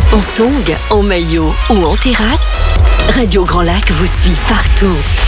En tongs, en maillot ou en terrasse, Radio Grand Lac vous suit partout.